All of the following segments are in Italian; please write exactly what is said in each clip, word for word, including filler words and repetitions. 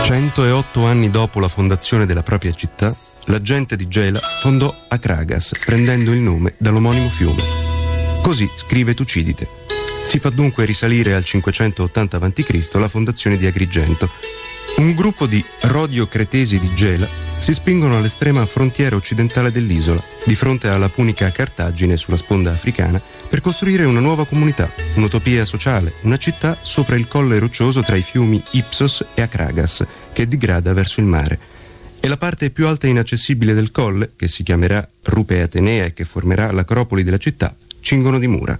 centootto anni dopo la fondazione della propria città, la gente di Gela fondò Akragas, prendendo il nome dall'omonimo fiume. Così scrive Tucidide. Si fa dunque risalire al cinquecentottanta avanti Cristo la fondazione di Agrigento. Un gruppo di rodiocretesi di Gela si spingono all'estrema frontiera occidentale dell'isola, di fronte alla punica Cartagine sulla sponda africana, per costruire una nuova comunità, un'utopia sociale, una città sopra il colle roccioso tra i fiumi Ipsos e Akragas, che digrada verso il mare. E la parte più alta e inaccessibile del colle, che si chiamerà Rupe Atenea e che formerà l'acropoli della città, cingono di mura.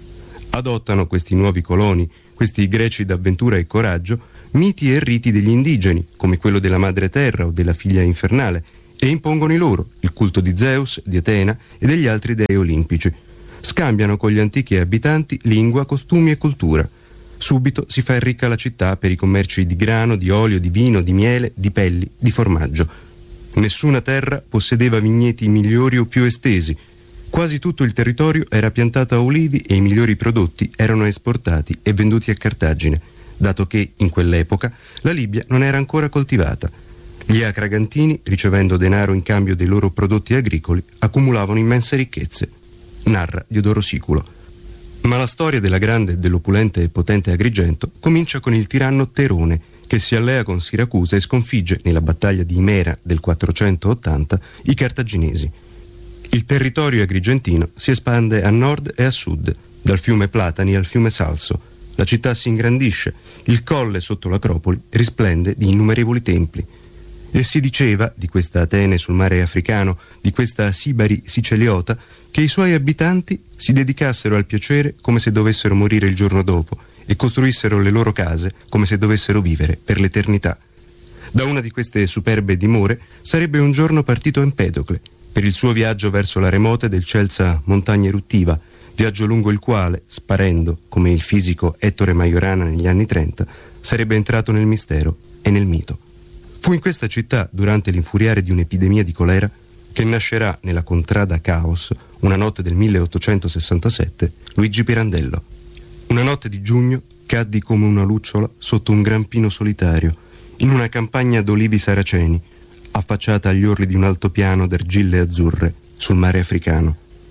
Adottano questi nuovi coloni, questi greci d'avventura e coraggio, miti e riti degli indigeni, come quello della madre terra o della figlia infernale, e impongono i loro, il culto di Zeus, di Atena e degli altri dei olimpici. Scambiano con gli antichi abitanti lingua, costumi e cultura. Subito si fa ricca la città per i commerci di grano, di olio, di vino, di miele, di pelli, di formaggio. Nessuna terra possedeva vigneti migliori o più estesi. Quasi tutto il territorio era piantato a olivi e i migliori prodotti erano esportati e venduti a Cartagine, dato che, in quell'epoca, la Libia non era ancora coltivata. Gli Akragantini, ricevendo denaro in cambio dei loro prodotti agricoli, accumulavano immense ricchezze. Narra Diodoro Siculo. Ma la storia della grande, dell'opulente e potente Agrigento comincia con il tiranno Terone, che si allea con Siracusa e sconfigge, nella battaglia di Imera del quattrocentottanta, i cartaginesi. Il territorio agrigentino si espande a nord e a sud, dal fiume Platani al fiume Salso. La città si ingrandisce, il colle sotto l'acropoli risplende di innumerevoli templi. E si diceva di questa Atene sul mare africano, di questa Sibari siceliota, che i suoi abitanti si dedicassero al piacere come se dovessero morire il giorno dopo e costruissero le loro case come se dovessero vivere per l'eternità. Da una di queste superbe dimore sarebbe un giorno partito Empedocle per il suo viaggio verso la remota ed eccelsa montagna eruttiva, viaggio lungo il quale, sparendo come il fisico Ettore Majorana negli anni trenta, sarebbe entrato nel mistero e nel mito. Fu in questa città, durante l'infuriare di un'epidemia di colera, che nascerà nella contrada Caos, una notte del milleottocentosessantasette, Luigi Pirandello. Una notte di giugno caddi come una lucciola sotto un gran pino solitario, in una campagna d'olivi saraceni, affacciata agli orli di un altopiano d'argille azzurre sul mare africano.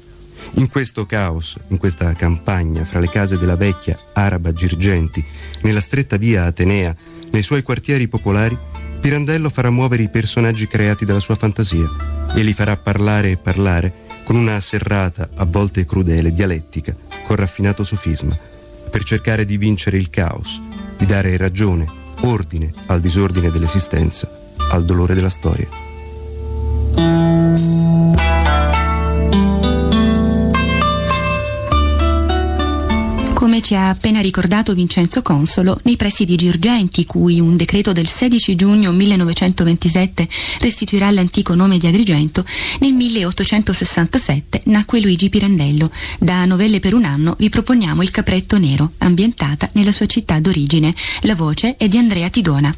In questo caos, in questa campagna, fra le case della vecchia araba Girgenti, nella stretta via Atenea, nei suoi quartieri popolari, Pirandello farà muovere i personaggi creati dalla sua fantasia e li farà parlare e parlare con una serrata, a volte crudele, dialettica, con raffinato sofisma, per cercare di vincere il caos, di dare ragione, ordine al disordine dell'esistenza, al dolore della storia. Come ci ha appena ricordato Vincenzo Consolo, nei pressi di Girgenti, cui un decreto del sedici giugno millenovecentoventisette restituirà l'antico nome di Agrigento, nel milleottocentosessantasette nacque Luigi Pirandello. Da Novelle per un anno vi proponiamo Il Capretto Nero, ambientata nella sua città d'origine. La voce è di Andrea Tidona.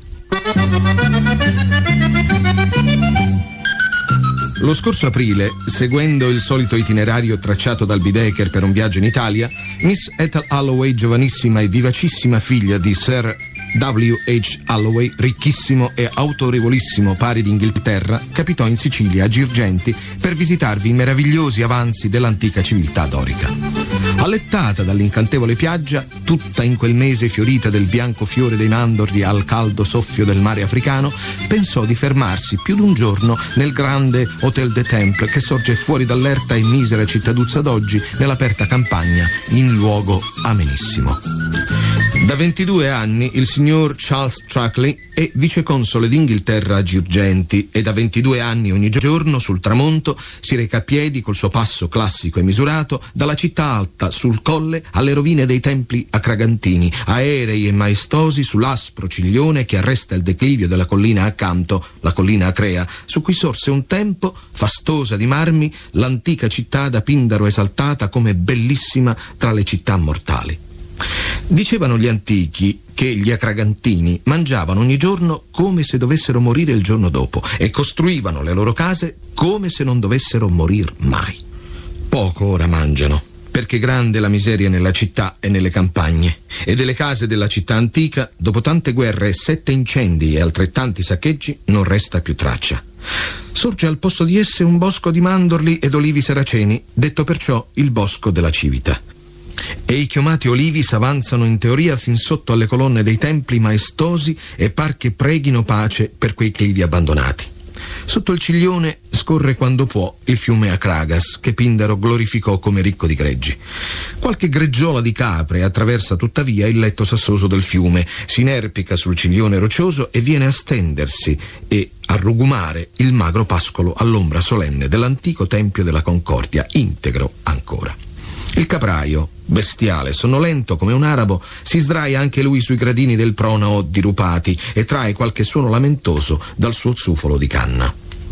Lo scorso aprile, seguendo il solito itinerario tracciato dal Baedeker per un viaggio in Italia, Miss Ethel Holloway, giovanissima e vivacissima figlia di Sir W H Holloway, ricchissimo e autorevolissimo pari d'Inghilterra, capitò in Sicilia, a Girgenti, per visitarvi i meravigliosi avanzi dell'antica civiltà dorica. Allettata dall'incantevole piaggia, tutta in quel mese fiorita del bianco fiore dei mandorli al caldo soffio del mare africano, pensò di fermarsi più d'un giorno nel grande Hotel des Temples che sorge fuori dall'erta e misera cittaduzza d'oggi nell'aperta campagna, in luogo amenissimo. Da ventidue anni il signor Charles Truckley è viceconsole d'Inghilterra a Girgenti e da ventidue anni ogni giorno sul tramonto si reca a piedi col suo passo classico e misurato dalla città alta sul colle alle rovine dei templi akragantini, aerei e maestosi sull'aspro ciglione che arresta il declivio della collina accanto, la collina Acrea, su cui sorse un tempo, fastosa di marmi, l'antica città da Pindaro esaltata come bellissima tra le città mortali. Dicevano gli antichi che gli akragantini mangiavano ogni giorno come se dovessero morire il giorno dopo e costruivano le loro case come se non dovessero morir mai. Poco ora mangiano, perché grande la miseria nella città e nelle campagne, e delle case della città antica, dopo tante guerre e sette incendi e altrettanti saccheggi, non resta più traccia. Sorge al posto di esse un bosco di mandorli ed olivi saraceni, detto perciò il bosco della Civita. E i chiomati olivi s'avanzano in teoria fin sotto alle colonne dei templi maestosi e par che preghino pace per quei clivi abbandonati. Sotto il ciglione scorre quando può il fiume Acragas, che Pindaro glorificò come ricco di greggi. Qualche greggiola di capre attraversa tuttavia il letto sassoso del fiume, si inerpica sul ciglione roccioso e viene a stendersi e a rugumare il magro pascolo all'ombra solenne dell'antico tempio della Concordia, integro ancora. Il capraio, bestiale, sonnolento come un arabo, si sdraia anche lui sui gradini del pronao dirupati e trae qualche suono lamentoso dal suo zufolo di canna.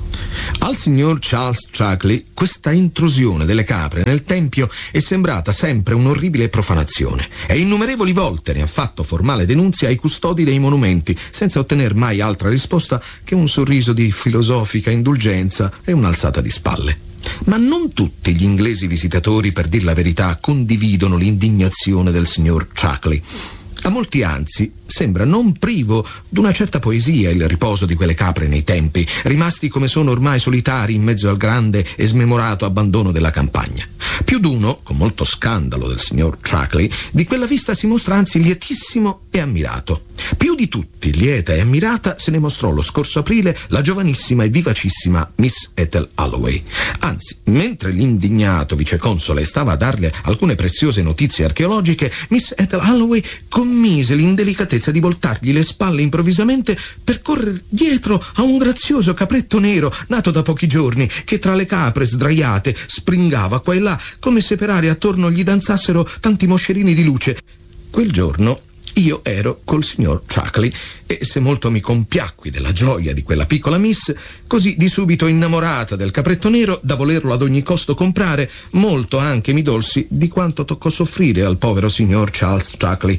Al signor Charles Chuckley questa intrusione delle capre nel tempio è sembrata sempre un'orribile profanazione e innumerevoli volte ne ha fatto formale denunzia ai custodi dei monumenti, senza ottener mai altra risposta che un sorriso di filosofica indulgenza e un'alzata di spalle. Ma non tutti gli inglesi visitatori, per dir la verità, condividono l'indignazione del signor Chuckley. A molti anzi sembra non privo d'una certa poesia il riposo di quelle capre nei tempi, rimasti come sono ormai solitari in mezzo al grande e smemorato abbandono della campagna. Più d'uno, con molto scandalo del signor Chuckley, di quella vista si mostra anzi lietissimo e ammirato. Più di tutti lieta e ammirata se ne mostrò lo scorso aprile la giovanissima e vivacissima Miss Ethel Holloway. Anzi, mentre l'indignato viceconsole stava a darle alcune preziose notizie archeologiche, Miss Ethel Holloway commise l'indelicatezza di voltargli le spalle improvvisamente per correre dietro a un grazioso capretto nero nato da pochi giorni, che tra le capre sdraiate springava qua e là come se per aria attorno gli danzassero tanti moscerini di luce. Quel giorno io ero col signor Chuckley e se molto mi compiacqui della gioia di quella piccola miss, così di subito innamorata del capretto nero da volerlo ad ogni costo comprare, molto anche mi dolsi di quanto toccò soffrire al povero signor Charles Chuckley.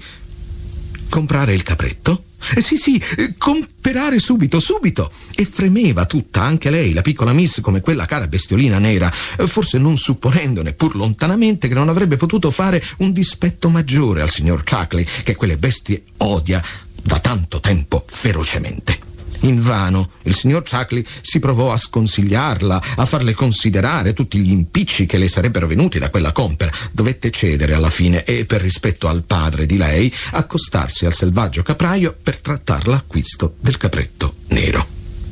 Comprare il capretto? Eh, sì, sì, eh, comprare subito, subito! E fremeva tutta, anche lei, la piccola miss, come quella cara bestiolina nera, eh, forse non supponendo neppur lontanamente che non avrebbe potuto fare un dispetto maggiore al signor Chuckley, che quelle bestie odia da tanto tempo ferocemente. Invano il signor Chuckley si provò a sconsigliarla, a farle considerare tutti gli impicci che le sarebbero venuti da quella compera. Dovette cedere alla fine e, per rispetto al padre di lei, accostarsi al selvaggio capraio per trattar l'acquisto del capretto nero.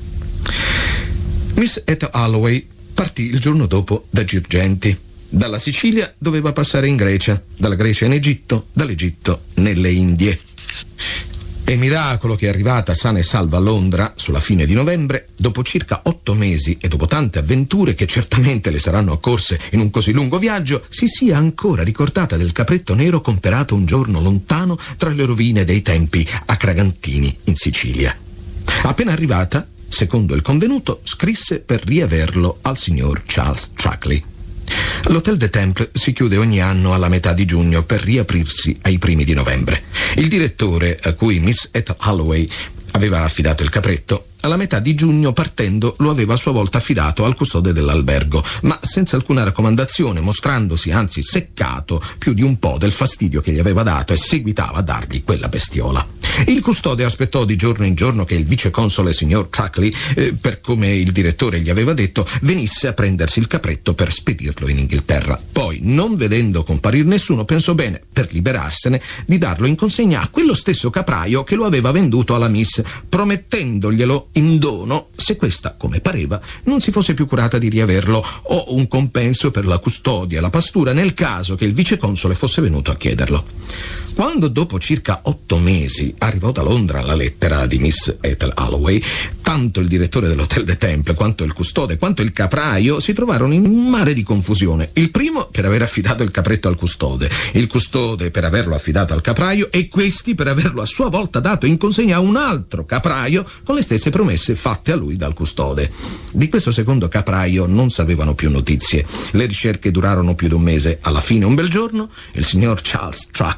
Miss Ethel Holloway partì il giorno dopo da Girgenti. Dalla Sicilia doveva passare in Grecia, dalla Grecia in Egitto, dall'Egitto nelle Indie. È miracolo che è arrivata sana e salva a Londra sulla fine di novembre, dopo circa otto mesi e dopo tante avventure che certamente le saranno occorse in un così lungo viaggio, si sia ancora ricordata del capretto nero comperato un giorno lontano tra le rovine dei tempi acragantini in Sicilia. Appena arrivata, secondo il convenuto, scrisse per riaverlo al signor Charles Chuckley. L'Hôtel des Temples si chiude ogni anno alla metà di giugno per riaprirsi ai primi di novembre. Il direttore, a cui Miss Ethel Holloway aveva affidato il capretto, alla metà di giugno partendo lo aveva a sua volta affidato al custode dell'albergo, ma senza alcuna raccomandazione, mostrandosi anzi seccato più di un po' del fastidio che gli aveva dato e seguitava a dargli quella bestiola. Il custode aspettò di giorno in giorno che il viceconsole signor Chuckley, eh, per come il direttore gli aveva detto, venisse a prendersi il capretto per spedirlo in Inghilterra. Poi, non vedendo comparire nessuno, pensò bene, per liberarsene, di darlo in consegna a quello stesso capraio che lo aveva venduto alla miss, promettendoglielo in dono se questa, come pareva, non si fosse più curata di riaverlo, o un compenso per la custodia e la pastura nel caso che il viceconsole fosse venuto a chiederlo. Quando dopo circa otto mesi arrivò da Londra la lettera di Miss Ethel Holloway, tanto il direttore dell'Hôtel des Temples, quanto il custode, quanto il capraio si trovarono in un mare di confusione. Il primo per aver affidato il capretto al custode, il custode per averlo affidato al capraio e questi per averlo a sua volta dato in consegna a un altro capraio con le stesse promesse fatte a lui dal custode. Di questo secondo capraio non s'avevano più notizie. Le ricerche durarono più di un mese. Alla fine, un bel giorno, il signor Charles Chuckley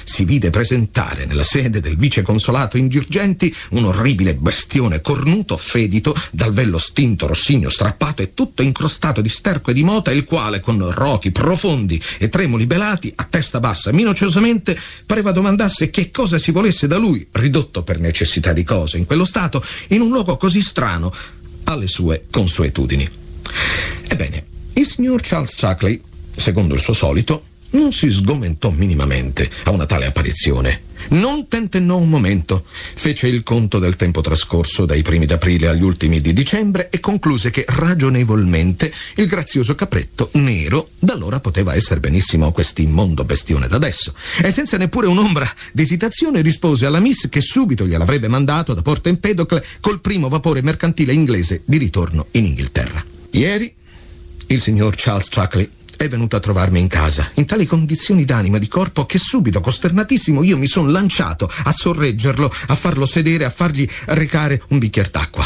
si vide presentare nella sede del viceconsolato in Girgenti un orribile bestione cornuto, fedito, dal vello stinto, rossigno strappato e tutto incrostato di sterco e di mota, il quale con rochi profondi e tremoli belati, a testa bassa minuziosamente, pareva domandasse che cosa si volesse da lui, ridotto per necessità di cose in quello stato, in un luogo così strano alle sue consuetudini. Ebbene, il signor Charles Chuckley, secondo il suo solito, non si sgomentò minimamente a una tale apparizione. Non tentennò un momento, fece il conto del tempo trascorso dai primi d'aprile agli ultimi di dicembre e concluse che ragionevolmente il grazioso capretto nero da allora poteva essere benissimo quest'immondo bestione d'adesso, e senza neppure un'ombra di esitazione rispose alla miss che subito gliel'avrebbe mandato da Porto Empedocle col primo vapore mercantile inglese di ritorno in Inghilterra. Ieri il signor Charles Chuckley è venuto a trovarmi in casa, in tali condizioni d'anima e di corpo che subito, costernatissimo, io mi son lanciato a sorreggerlo, a farlo sedere, a fargli recare un bicchier d'acqua.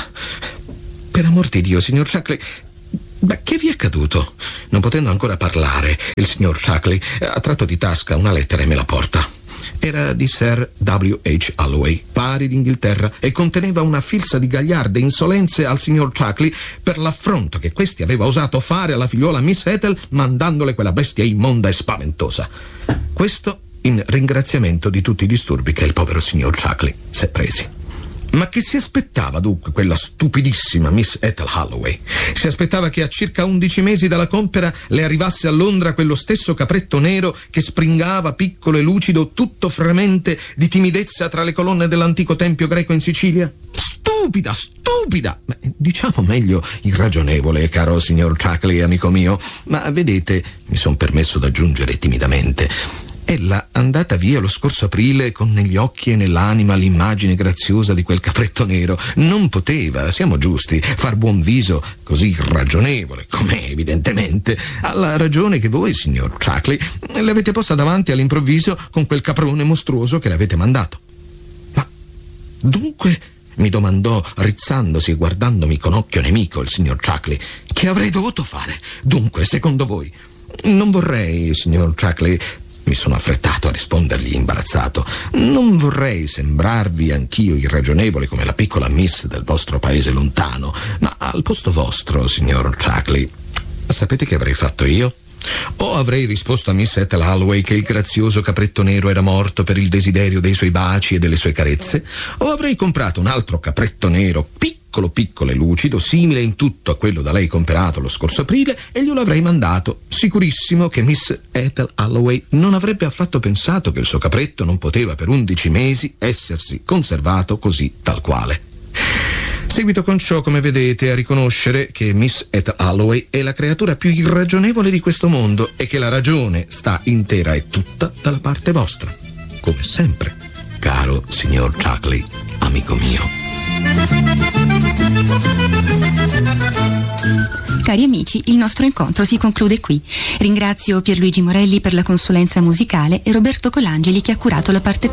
Per amor di Dio, signor Chuckley, beh, che vi è accaduto? Non potendo ancora parlare, il signor Chuckley ha tratto di tasca una lettera e me la porta. Era di Sir W H Alloway, pari d'Inghilterra, e conteneva una filza di gagliarde insolenze al signor Chuckley per l'affronto che questi aveva osato fare alla figliuola Miss Ethel, mandandole quella bestia immonda e spaventosa. Questo in ringraziamento di tutti i disturbi che il povero signor Chuckley s'è presi. Ma che si aspettava dunque quella stupidissima Miss Ethel Holloway? Si aspettava che a circa undici mesi dalla compera le arrivasse a Londra quello stesso capretto nero che springava piccolo e lucido, tutto fremente di timidezza tra le colonne dell'antico tempio greco in Sicilia? Stupida, stupida! Ma, diciamo meglio irragionevole, caro signor Chuckley, amico mio. Ma vedete, mi son permesso d'aggiungere timidamente, ella, andata via lo scorso aprile con negli occhi e nell'anima l'immagine graziosa di quel capretto nero, non poteva, siamo giusti, far buon viso così irragionevole, com'è evidentemente, alla ragione che voi, signor Chuckley, le avete posta davanti all'improvviso con quel caprone mostruoso che le avete mandato. Ma dunque, mi domandò rizzandosi e guardandomi con occhio nemico il signor Chuckley, che avrei dovuto fare? Dunque, secondo voi? Non vorrei, signor Chuckley, mi sono affrettato a rispondergli imbarazzato, non vorrei sembrarvi anch'io irragionevole come la piccola miss del vostro paese lontano, ma al posto vostro, signor Chuckley, sapete che avrei fatto io? O avrei risposto a Miss Ethel Holloway che il grazioso capretto nero era morto per il desiderio dei suoi baci e delle sue carezze, o avrei comprato un altro capretto nero piccolo piccolo e lucido, simile in tutto a quello da lei comperato lo scorso aprile, e glielo avrei mandato, sicurissimo che Miss Ethel Holloway non avrebbe affatto pensato che il suo capretto non poteva per undici mesi essersi conservato così tal quale. Seguito con ciò, come vedete, a riconoscere che Miss Ethel Holloway è la creatura più irragionevole di questo mondo e che la ragione sta intera e tutta dalla parte vostra, come sempre, caro signor Chuckley, amico mio. Cari amici, il nostro incontro si conclude qui. Ringrazio Pierluigi Morelli per la consulenza musicale e Roberto Colangeli che ha curato la parte